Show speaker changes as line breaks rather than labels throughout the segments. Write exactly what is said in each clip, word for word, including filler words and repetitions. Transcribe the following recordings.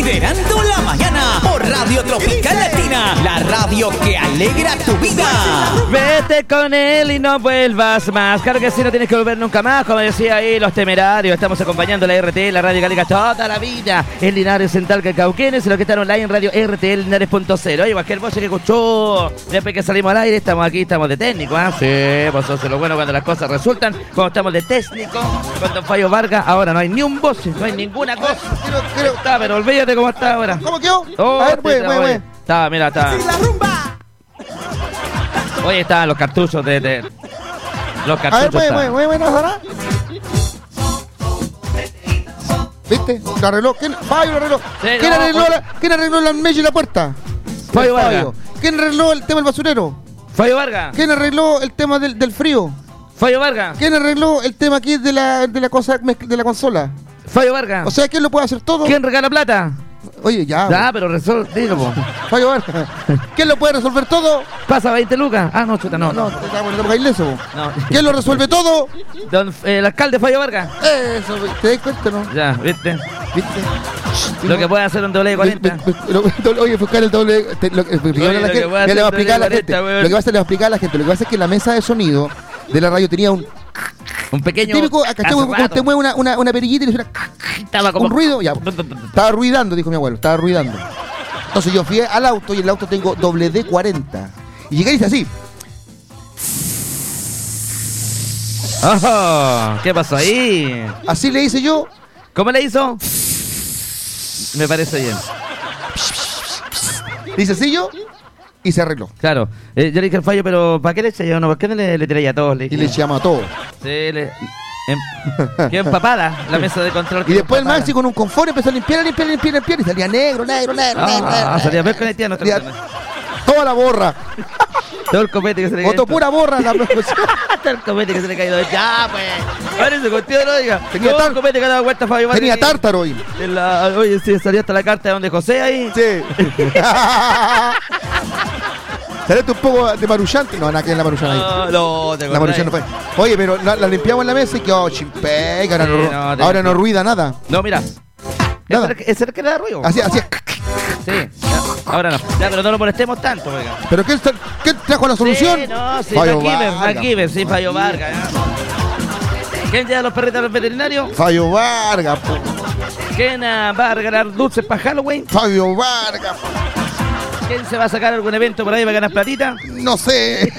Liderando la mañana por Radio Tropical Latina, la radio que alegra tu vida.
Vete con él y no vuelvas más. Claro que sí, no tienes que volver nunca más. Como decía ahí Los Temerarios, estamos acompañando la R T L, la radio que alegra toda la vida. En Linares, en Talca, Cauquenes, y lo que están online en radio R T L Linares punto cero. Oye, cualquier voz que escuchó después que salimos al aire, estamos aquí, estamos de técnico, ¿ah? ¿eh? Sí, pues eso es lo bueno cuando las cosas resultan. Cuando estamos de técnico, cuando Fallo Vargas, ahora no hay ni un voz, no hay ninguna cosa.
Quiero, quiero.
Está, pero olvídate cómo está ahora.
¿Cómo quedó?
Oh,
a ver, pues, pues, pues.
Está, mira, está. Oye, estaban los cartuchos de... de los cartuchos.
A ver, pues, pues, pues, pues, ¿no? ¿Viste? Lo arregló. ¿Quién? Fallo lo arregló.
Sí,
¿Quién,
no,
arregló
oye.
la, ¿Quién arregló la mecha y la puerta?
Fallo Vargas.
¿Quién arregló el tema del basurero?
Fallo Vargas.
¿Quién arregló el tema del, del frío?
Fallo Vargas.
¿Quién arregló el tema aquí de la, de la cosa de la consola?
Fallo Vargas.
O sea, ¿quién lo puede hacer todo?
¿Quién regala plata?
Oye, ya.
Ya, pero resuelve, dilo, po.
Fallo Vargas. ¿Quién lo puede resolver todo?
Pasa veinte lucas. Ah, no, chuta, no.
No, no, no, no, no, ileso.
No.
¿Quién lo resuelve todo?
Don, eh, el alcalde Fallo Vargas.
Eso, ¿te das cuenta, no?
Ya, ¿viste?
¿Viste?
Lo que puede hacer un doble de cuarenta.
Oye, buscar el doble. te- lo- explicarle
Oye,
a la
lo
gente,
que puede
ya le voy a
hacer
explicar a la
doble de
gente.
cuarenta, weón.
Lo que pasa es que le voy a explicar a la gente. Lo que pasa es que la mesa de sonido de la radio tenía un
Un pequeño...
típico. ¿Cachai?
hace
Cuando
rato.
usted mueve una, una, una perillita y le suena
Estaba como...
un ruido. Ya, estaba ruidando, dijo mi abuelo. Estaba ruidando. Entonces yo fui al auto y en el auto tengo doble D cuarenta. Y llegué y dice así.
Ojo, ¿qué pasó ahí?
Así le hice yo.
¿Cómo le hizo? Me parece bien.
Dice así yo. Y se arregló.
Claro. Eh, yo le dije al Fallo, pero ¿para qué le eché yo? No, ¿por qué no le, le tiré a todos? Le
Y
dije.
le llama a todo.
Sí, le... Em... Qué empapada la mesa de control.
Y después el Maxi con un confort empezó a limpiar, a limpiar, a limpiar, a limpiar. Y salía negro, negro, negro, negro, negro.
Ah, salía ver con el tío.
Salía toda la borra.
Todo el copete que se le
Botó pura borra la
Todo el copete que se le ha caído. Ya, pues. Parece contigo, no diga.
Tenía
Todo
tar-
el copete que ha dado vuelta Fabio Vargas.
Tenía tártaro hoy.
En la- Oye, sí, salió hasta la carta de donde José ahí.
Sí. Saliste un poco de maruchante. No, nada que en la maruchana ahí.
No, no, te
La maruchana no fue. Oye, pero la, la limpiamos en la mesa y quedó chimpé. Ahora,
Sí,
no,
no, te-
ahora no ruida nada.
No, mira.
Nada.
¿Ese es el que le da ruido?
Así, así.
Sí. Ya, ahora no. Ya, pero no lo molestemos tanto, oiga.
¿Pero qué, está- qué trajo la solución?
Sí, no, sí,
Fallo
MacGyver,
Vargas.
MacGyver, sí, Fallo Vargas. ¿ya? ¿Quién lleva los perritos al veterinario?
Fallo Vargas, po.
¿Quién ah, va a regalar dulces para Halloween?
Fabio Vargas, po.
¿Quién se va a sacar algún evento por ahí para ganar platita?
No sé.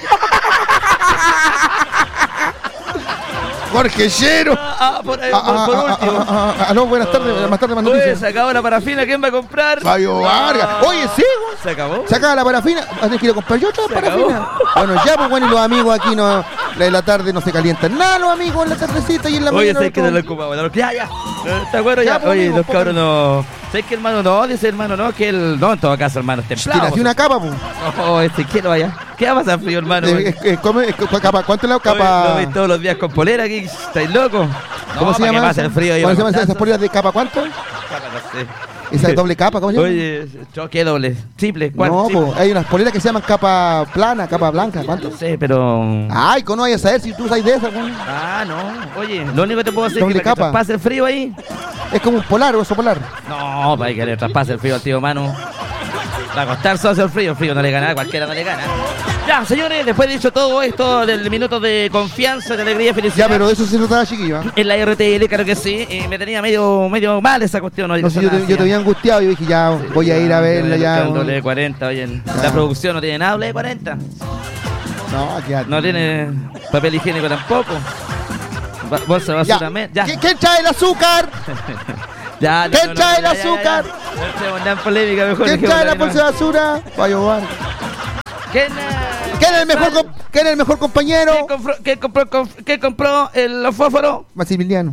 Jorge Llero.
Ah, ah, por, ahí,
Ah,
por,
ah,
por
ah,
último.
ah, ah, ah, no, buenas tardes, más tarde más
Oye,
noticias.
se acabó la parafina, ¿quién va a comprar?
Fabio Vargas. Oye, sí, güey.
¿Se acabó?
Se acaba la parafina. Tienes que ir a comprar yo otra
Se
parafina. Bueno, ya, pues bueno, y los amigos aquí no. En la tarde no se calientan nada, los amigos en la tardecita y en la
Oye,
mañana.
sé que
no
no lo
todo.
ocupamos. ¿no? Ya, ya. ¿Te acuerdas?
Ya,
Ya.
pues,
Oye,
amigo,
los
pues,
cabros no. ¿Sabes que hermano no? Dice hermano no, que el. No, en todo caso, hermano, es templado.
Tiene así una capa, pues.
Oh, este quiero allá. ¿Qué va a pasar frío, hermano?
Eh, eh, eh, come- eh, capa, ¿cuánto es la
Oye,
capa?
¿Lo veis todos los días con polera aquí? ¿Estáis locos?
¿Cómo
No,
se
para que
llama?
pase
esa?
el frío ahí.
¿Cómo se llaman
bajo
esas
tanto.
poleras de capa cuánto?
Capa, no sé.
Esa doble capa, ¿cómo se llama?
Oye, yo, ¿qué doble? ¿Triple? ¿Cuánto?
No,
Triple.
pues hay unas poleras que se llaman capa plana, capa blanca, ¿cuánto?
No sé, pero...
Ay, ¿cómo no vayas a saber si tú sabes de esas, güey?
Ah, no. Oye, lo único que te puedo hacer es
Doble
que, para que
capa.
traspase el frío ahí.
Es como un polar o oso polar.
No, para que le traspase el frío al tío Manu. Va a costar socio el frío. El frío no le gana, cualquiera no le gana. Ya, señores, después de dicho todo esto del minuto de confianza, de alegría y felicidad.
Ya, pero de eso se trataba, chiquillo. ¿eh?
En la R T L, claro que sí. Y me tenía medio, medio mal esa cuestión.
No sé, yo te, yo te había angustiado y yo dije, ya, voy a ir a verla ya.
El doble de cuarenta, oye, el-
Ah.
la producción no tiene nada doble de cuarenta.
No, ya.
No tiene papel higiénico tampoco. Ba- Bolsa de basura.
Ya.
me- Ya.
¿Quién quién trae el azúcar?
Ya, no,
¿Quién
no,
trae
no,
el
ya, ya,
azúcar?
ya. No entremos en polémica, mejor
¿Quién
dejémosla
trae la
ahí
bolsa de basura? Fallo Vargas.
nomás. ¿Quién, eh,
¿Quién es el mejor, com- ¿quién es el mejor compañero?
¿Quién compró, quién compró, conf- quién compró el fósforo?
Maximiliano.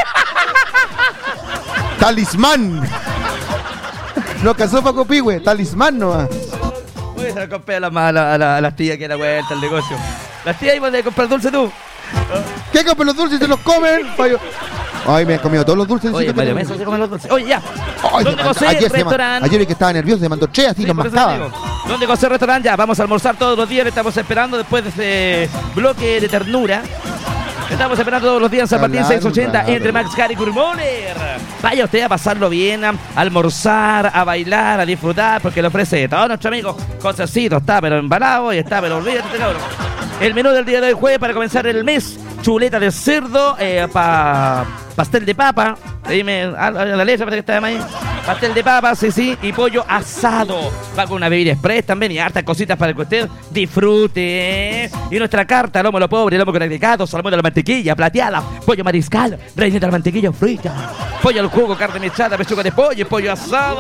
Talismán. No casó Paco Pigüe, talismán nomás.
Uy, se la compré a, la, a, la, a, la- a las tías que era vuelta al negocio. Las tías iban a comprar dulce tú.
¿Qué compran los dulces y se los comen? Fallo. Ay, me han comido todos los dulces.
Oye,
que
Mario
tengo.
Mesa se comen los dulces. Oye, ya.
Ay,
¿Dónde
a-
José?
ayer, se ma-
Restaurante.
ayer el que estaba nervioso se mandó tres así
Sí,
los
por eso te
mascaba.
digo. ¿Dónde José Restaurante? Ya, vamos a almorzar todos los días, le estamos esperando después de ese bloque de ternura. Estamos esperando todos los días en San Martín
Claro,
seiscientos ochenta
claro.
entre Max Cari y Kurmoller. Vaya usted a pasarlo bien, a almorzar, a bailar, a disfrutar, porque le ofrece todo nuestro amigo. Cosecito, está pero embalado y está pero olvídate, cabrón. El menú del día de hoy jueves para comenzar el mes: chuleta de cerdo, eh, pa, pastel de papa, dime a, a la leche para que está ahí. Pastel de papa, sí, sí, y pollo asado. Va con una bebida express también y hartas cositas para que usted disfrute. Y nuestra carta: lomo lo pobre, lomo con agregados, salmón de la mantequilla plateada, pollo mariscal, relleno de la mantequilla frita, pollo al jugo, carne mechada, pechuga de pollo y pollo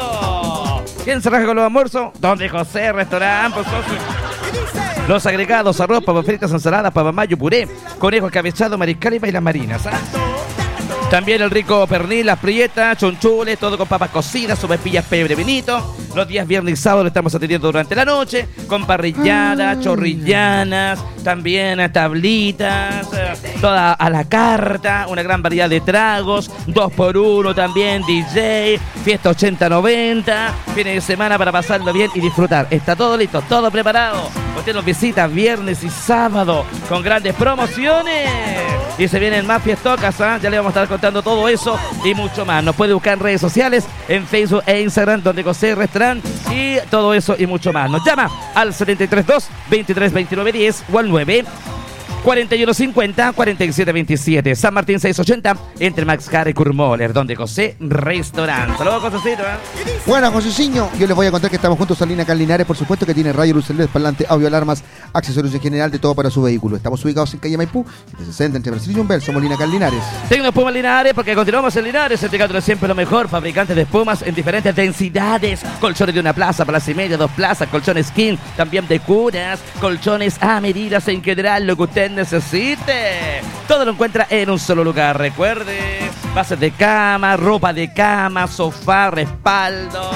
asado. ¿Quién se raja con los almuerzos? Donde José Restaurante, pues, socio. Los agregados: arroz, papas fritas, ensaladas, papas mayo, puré, conejo escabechado, mariscal y bailas marinas. ¿Ah? También el rico pernil, las prietas, chonchules, todo con papas cocidas, sopepillas, pebre, vinito. Los días viernes y sábado lo estamos atendiendo durante la noche, con parrilladas, chorrillanas, también tablitas, eh, toda a la carta, una gran variedad de tragos, dos por uno también, D J, fiesta ochenta noventa, fines de semana para pasarlo bien y disfrutar. Está todo listo, todo preparado. Usted nos visita viernes y sábado con grandes promociones. Y se vienen más fiestocas, ¿eh? Ya le vamos a estar contando todo eso y mucho más. Nos puede buscar en redes sociales, en Facebook e Instagram, donde José Restaurant, y todo eso y mucho más. Nos llama al setenta y tres dos, veintitrés veintinueve diez o al nueve cuarenta y uno cincuenta, cuarenta y siete veintisiete. San Martín seiscientos ochenta entre Max Cari y Kurmoller, donde José Restaurant. Saludos, Josecito, ¿eh?
Bueno, Joseciño, yo les voy a contar que estamos juntos a Lina Linares, por supuesto, que tiene radio, luz, L E D, parlante, audio, alarmas, accesorios en general, de todo para su vehículo. Estamos ubicados en calle Maipú, setecientos sesenta entre Brasil y Jumbel. Somos Lina Linares.
Tengo espuma Linares porque continuamos en Linares, certificado de siempre lo mejor, fabricantes de espumas en diferentes densidades, colchones de una plaza, plaza y media, dos plazas, colchones skin, también de curas, colchones a medidas en general, lo que usted necesite. Todo lo encuentra en un solo lugar. Recuerde, bases de cama, ropa de cama, sofá, respaldos,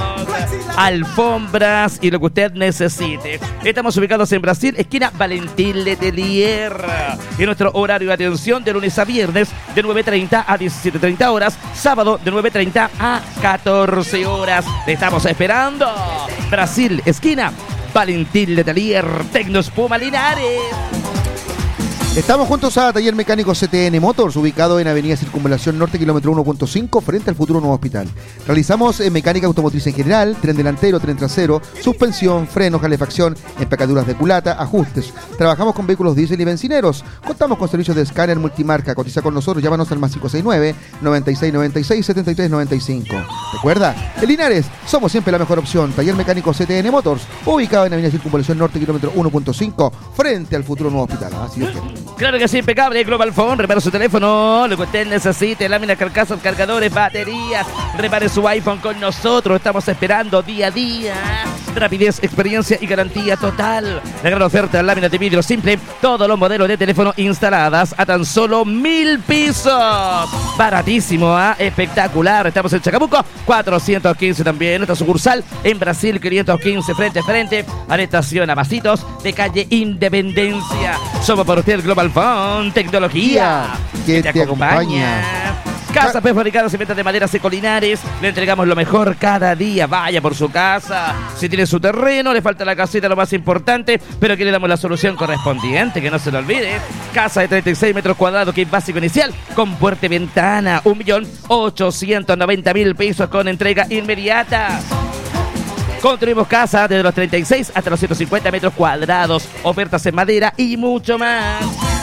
alfombras y lo que usted necesite. Estamos ubicados en Brasil, esquina Valentín Letelier. Y nuestro horario de atención de lunes a viernes de nueve treinta a diecisiete treinta horas, sábado de nueve treinta a catorce horas. Te estamos esperando. Brasil, esquina Valentín Letelier, Tecnospuma Linares.
Estamos juntos a Taller Mecánico C T N Motors, ubicado en Avenida Circunvalación Norte, kilómetro uno punto cinco, frente al futuro nuevo hospital. Realizamos eh, mecánica automotriz en general, tren delantero, tren trasero, suspensión, frenos, calefacción, empacaduras de culata, ajustes. Trabajamos con vehículos diésel y bencineros. Contamos con servicios de escáner multimarca. Cotiza con nosotros, llámanos al más cinco seis nueve, noventa y seis noventa y seis, setenta y tres noventa y cinco. Recuerda, en Linares somos siempre la mejor opción. Taller Mecánico C T N Motors, ubicado en Avenida Circunvalación Norte, kilómetro uno punto cinco, frente al futuro nuevo hospital. Así es que...
Claro que sí, impecable. Global Phone, repara su teléfono, lo que usted necesite, láminas, carcasas, cargadores, baterías. Repare su iPhone con nosotros, estamos esperando día a día. Rapidez, experiencia y garantía total. La gran oferta, láminas de vidrio simple, todos los modelos de teléfono instaladas a tan solo mil pisos. Baratísimo, ¿eh? Espectacular. Estamos en Chacabuco, cuatrocientos quince también. Nuestra sucursal en Brasil, quinientos quince, frente a frente a la estación Abasitos de calle Independencia. Somos por usted Global Phone, tecnología
que te, te acompaña.
Casa prefabricadas y ventas de maderas Ecolinares. Le entregamos lo mejor cada día. Vaya por su casa. Si tiene su terreno, le falta la casita, lo más importante, pero aquí le damos la solución correspondiente, que no se lo olvide. Casa de treinta y seis metros cuadrados, kit básico inicial, con puerta y ventana. un millón ochocientos noventa mil pesos con entrega inmediata. Construimos casa desde los treinta y seis hasta los ciento cincuenta metros cuadrados. Ofertas en madera y mucho más.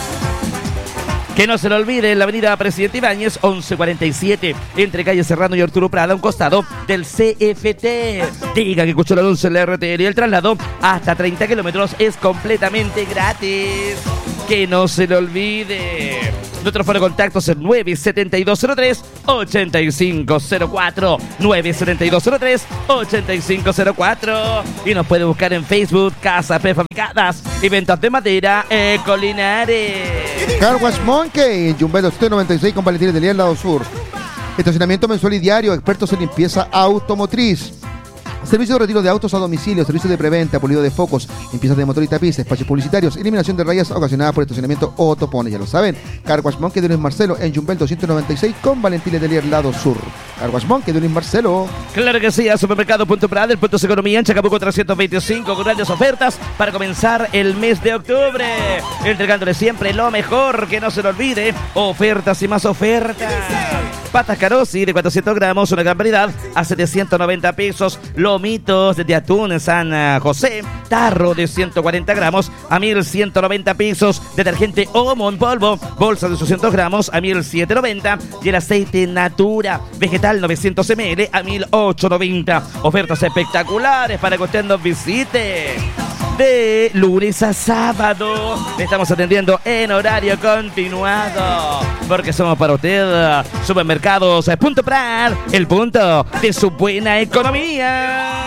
Que no se lo olvide, en la avenida Presidente Ibáñez, once cuarenta y siete, entre calle Serrano y Arturo Prada, a un costado del C F T. Diga que escuchó el anuncio en la R T L y el traslado hasta treinta kilómetros es completamente gratis. Que no se lo olvide. Nuestro foro de contactos es nueve siete dos cero tres, ocho cinco cero cuatro. nueve siete dos cero tres, ocho cinco cero cuatro. Y nos puede buscar en Facebook, Casas Prefabricadas y Ventas de Madera Ecolinares.
Car Wash Monkey, en Jumbel doscientos noventa y seis con Valentín Letelier, al lado sur. Estacionamiento mensual y diario, expertos en limpieza automotriz. Servicio de retiro de autos a domicilio, servicio de preventa, pulido de focos, limpieza de motor y tapiz, espacios publicitarios, eliminación de rayas ocasionadas por estacionamiento o topones, ya lo saben. Car Wash Monkey de Luis Marcelo en Jumbel doscientos noventa y seis con Valentín Letelier, lado sur. Car Wash Monkey de Luis Marcelo.
Claro que sí, a Supermercado Punto Prat, el Punto de Economía en Chacabuco trescientos veinticinco con grandes ofertas para comenzar el mes de octubre. Entregándole siempre lo mejor, que no se lo olvide. Ofertas y más ofertas. Patas Carosi de cuatrocientos gramos, una gran variedad, a setecientos noventa pesos. Lomitos de atún en San José, tarro de ciento cuarenta gramos, a mil ciento noventa pesos. Detergente Omo en polvo, bolsa de ochocientos gramos, a mil setecientos noventa. Y el aceite Natura vegetal novecientos mililitros, a mil ochocientos noventa. Ofertas espectaculares para que usted nos visite. De lunes a sábado estamos atendiendo en horario continuado, porque somos para usted Supermercados Punto Prat, el punto de su buena economía.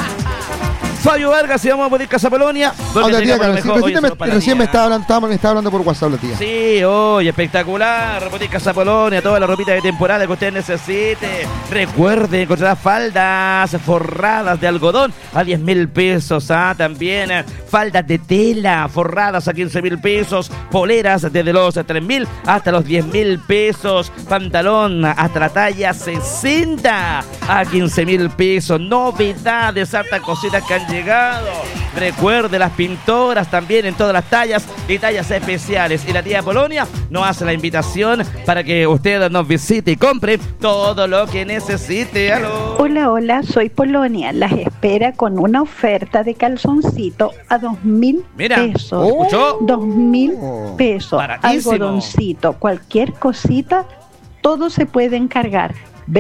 Fabio Vargas, y vamos a poder Casa Polonia.
Oye, tía, claro, sí, recién me, recién me estaba hablando, estaba, me estaba hablando por WhatsApp la tía.
Sí, hoy espectacular. Botica Casa Polonia, toda la ropita de temporada que usted necesite. Recuerde, encontrará faldas forradas de algodón a diez mil pesos. Ah, también faldas de tela forradas a quince mil pesos. Poleras desde los tres mil hasta los diez mil pesos. Pantalón hasta la talla sesenta a quince mil pesos. Novedades, hartas cositas que han llegado. Recuerde, las pintoras también en todas las tallas y tallas especiales. Y la tía Polonia nos hace la invitación para que usted nos visite y compre todo lo que necesite. ¡Aló!
Hola, hola, soy Polonia. Las espera con una oferta de calzoncito a dos mil pesos.
¿Escuchó?
Dos mil pesos.
Baratísimo.
Algodoncito, cualquier cosita, todo se puede encargar.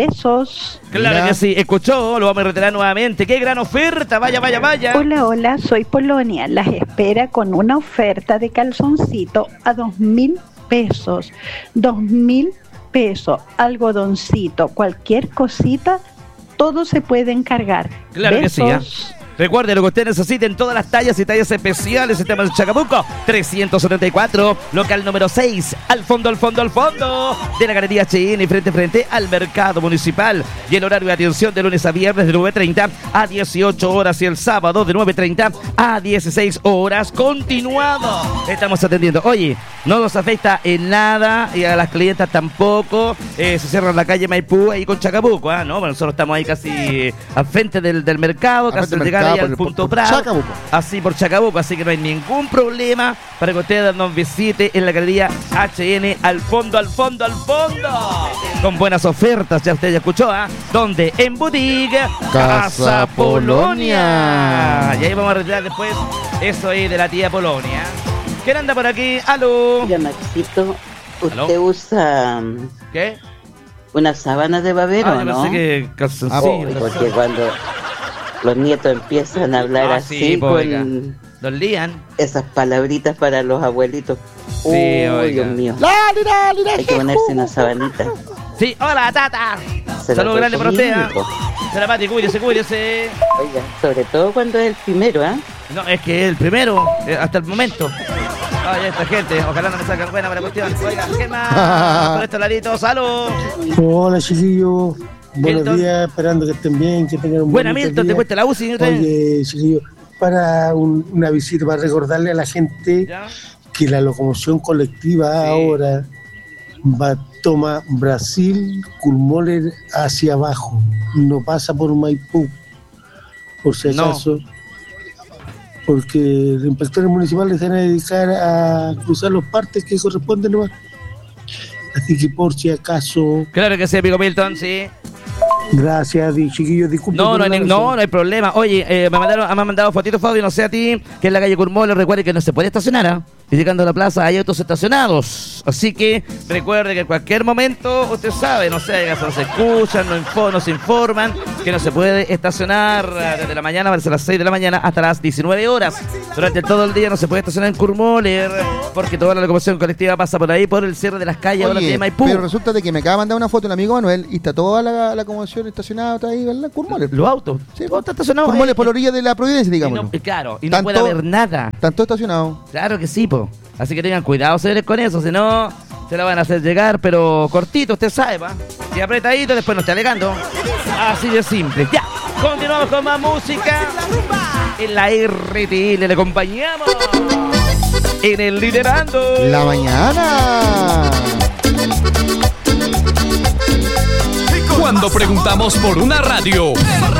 Besos.
Claro Mira. que sí, escuchó, lo vamos a reiterar nuevamente. ¡Qué gran oferta! Vaya, vaya, vaya.
Hola, hola, soy Polonia. Las espera con una oferta de calzoncito a dos mil pesos. Dos mil pesos. Algodoncito, cualquier cosita, todo se puede encargar.
Claro
Besos.
que sí, ¿eh? Recuerde lo que usted necesite en todas las tallas y tallas especiales. Estamos en Chacabuco trescientos setenta y cuatro, local número seis, al fondo, al fondo, al fondo de la Galería H y N, frente frente al Mercado Municipal. Y el horario de atención de lunes a viernes de nueve treinta a dieciocho horas y el sábado de nueve treinta a dieciséis horas. Continuado. Estamos atendiendo. Oye, no nos afecta en nada y a las clientas tampoco. Eh, se cierra la calle Maipú ahí con Chacabuco, ¿eh? ¿no? Bueno, nosotros estamos ahí casi al frente del, del mercado, casi al llegar ahí al punto Prat,
Chacabuco.
así por Chacabuco, así que no hay ningún problema para que usted nos visite en la Galería H y N, al fondo, al fondo, al fondo, con buenas ofertas, ya usted ya escuchó, ¿ah? ¿eh? ¿Dónde? En Boutique
Casa,
Casa
Polonia.
Polonia. Y ahí vamos a retirar después eso ahí de la tía Polonia. ¿Quién anda por aquí? ¡Aló!
Mira, Maxito, ¿usted
¿Aló?
usa
¿Qué?
una sábana de babero,
Ah, yo
no?
pensé que calzoncillo.
Oh, porque cuando los nietos empiezan a hablar
Ah,
así,
sí, po, oiga.
con
Los lían.
esas palabritas para los abuelitos.
Sí,
Uy,
oiga.
Dios mío.
Lali, lali, lali,
Hay que ponerse una sabanita.
Sí, hola, tata.
Se
Saludos
la
grandes para usted, ¿ah?
recomiendo.
Será Pati, cuídese, cuídese.
Oiga, sobre todo cuando es el primero, ¿ah?
No, es que es el primero, eh, hasta el momento. Ay, esta gente, ojalá no me salgan buena para la cuestión. Oiga, ¿qué más? Por estos laditos, salud.
Hola, chiquillos. Buenos
Milton.
días, esperando que estén bien, que tengan un
Buena,
bonito
Milton,
día.
te cuesta la U C I. ¿no te-
Oye, chiquillos, para un- una visita, para recordarle a la gente
¿Ya?
que la locomoción colectiva
Sí.
ahora va toma Brasil, Culmoler hacia abajo, no pasa por Maipú, por si
No.
acaso, porque los inspectores municipales se van a dedicar a cruzar los partes que corresponden nomás. Así que por si acaso,
Claro que sí, amigo Milton, sí.
gracias, di- chiquillos, disculpen.
No,
por
no hay,
la
ni-
mención.
no, no hay problema. Oye, eh, me, mandaron, me han mandado fotitos, Fabio, no sé a ti, que en la calle Curmolo, recuerde que no se puede estacionar, ¿ah? Y llegando a la plaza hay autos estacionados. Así que recuerde que en cualquier momento, usted sabe, no sé, no se escuchan, no, info, no se informan que no se puede estacionar eh, desde la mañana, desde las seis de la mañana hasta las diecinueve horas. Durante todo el día no se puede estacionar en Curmoler, porque toda la locomoción colectiva pasa por ahí, por el cierre de las calles ahora
Oye,
de Maipú.
pero resulta de que me acaba de mandar una foto el amigo Manuel y está toda la, la convención estacionada está ahí, ¿verdad? Curmoler.
Los autos,
Sí,
todo está estacionado.
Curmoler
ahí.
por la orilla de la Providencia,
Y
digamos.
no- y claro, y no
Tanto-
puede haber nada.
Están todos estacionados.
Claro que sí, po. Así que tengan cuidado, señores, con eso, si no, se la van a hacer llegar, pero cortito, usted sabe, pa. Y apretadito, después no está alegando. Así de simple, ya. Continuamos con más música. En la R T L le acompañamos. En el Liderando
La mañana.
Cuando preguntamos por una radio,